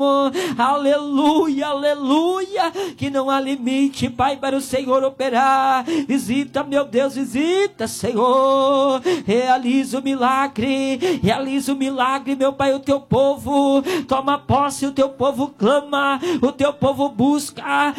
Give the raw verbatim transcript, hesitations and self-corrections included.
Aleluia, aleluia. Que não há limite, Pai, para o Senhor operar. Visita, meu Deus, visita, Senhor. Realiza o milagre, realiza o milagre, meu Pai. O teu povo toma posse, o teu povo clama, o teu povo busca,